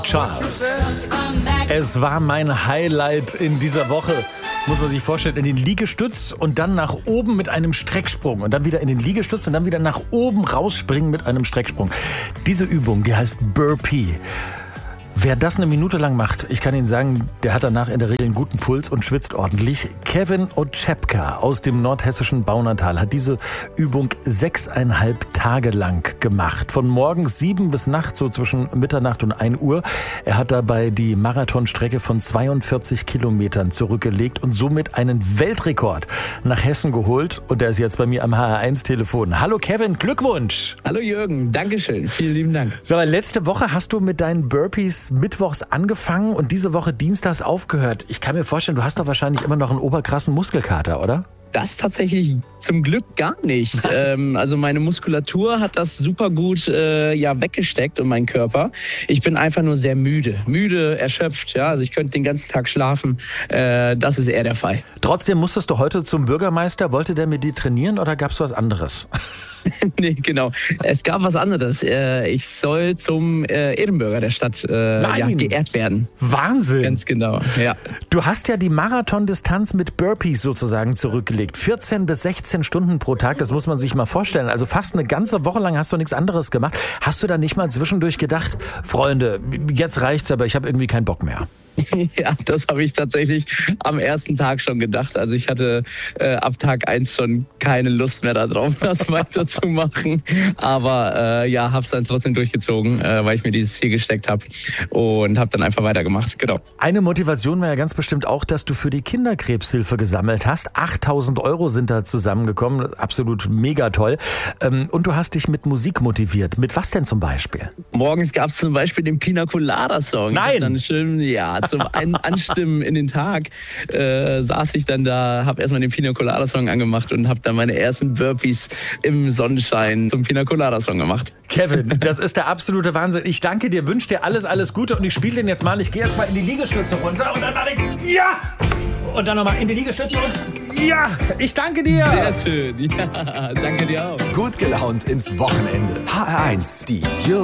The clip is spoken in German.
Charles. Es war mein Highlight in dieser Woche. Muss man sich vorstellen, in den Liegestütz und dann nach oben mit einem Strecksprung und dann wieder in den Liegestütz und dann wieder nach oben rausspringen mit einem Strecksprung. Diese Übung, die heißt Burpee. Wer das eine Minute lang macht, ich kann Ihnen sagen, der hat danach in der Regel einen guten Puls und schwitzt ordentlich. Kevin Oczepka aus dem nordhessischen Baunatal hat diese Übung 6,5 Tage lang gemacht. Von morgens 7 bis nachts, so zwischen Mitternacht und 1 Uhr. Er hat dabei die Marathonstrecke von 42 Kilometern zurückgelegt und somit einen Weltrekord nach Hessen geholt. Und der ist jetzt bei mir am HR1-Telefon. Hallo Kevin, Glückwunsch! Hallo Jürgen, Dankeschön, vielen lieben Dank. Sag mal, letzte Woche hast du mit deinen Burpees mittwochs angefangen und diese Woche dienstags aufgehört. Ich kann mir vorstellen, du hast doch wahrscheinlich immer noch einen oberkrassen Muskelkater, oder? Das tatsächlich zum Glück gar nicht. Also meine Muskulatur hat das super gut weggesteckt und mein Körper. Ich bin einfach nur sehr müde, erschöpft. Ja, also ich könnte den ganzen Tag schlafen. Das ist eher der Fall. Trotzdem musstest du heute zum Bürgermeister. Wollte der mit dir trainieren oder gab es was anderes? Nee, genau. Es gab was anderes. Ich soll zum Ehrenbürger der Stadt geehrt werden. Wahnsinn. Ganz genau, ja. Du hast ja die Marathondistanz mit Burpees sozusagen zurückgelegt. 14 bis 16 Stunden pro Tag, das muss man sich mal vorstellen. Also fast eine ganze Woche lang hast du nichts anderes gemacht. Hast du da nicht mal zwischendurch gedacht, Freunde, jetzt reicht's, aber ich habe irgendwie keinen Bock mehr? Ja, das habe ich tatsächlich am ersten Tag schon gedacht. Also ich hatte ab Tag 1 schon keine Lust mehr darauf, das weiterzumachen. Aber habe es dann trotzdem durchgezogen, weil ich mir dieses Ziel gesteckt habe und habe dann einfach weitergemacht. Genau. Eine Motivation war ja ganz bestimmt auch, dass du für die Kinderkrebshilfe gesammelt hast. 8.000 € sind da zusammengekommen. Absolut mega toll. Und du hast dich mit Musik motiviert. Mit was denn zum Beispiel? Morgens gab es zum Beispiel den Pina Colada Song. Nein! Dann schön, zum Anstimmen in den Tag saß ich dann da, habe erstmal den Pina Colada Song angemacht und habe dann meine ersten Burpees im Sonnenschein zum Pina Colada Song gemacht. Kevin, das ist der absolute Wahnsinn. Ich danke dir, wünsche dir alles Gute und ich spiele den jetzt mal. Ich gehe jetzt mal in die Liegestütze runter und dann mache ich ja! Und dann nochmal in die Liegestütze und ja! Ich danke dir! Sehr schön, ja, danke dir auch. Gut gelaunt ins Wochenende. HR1, die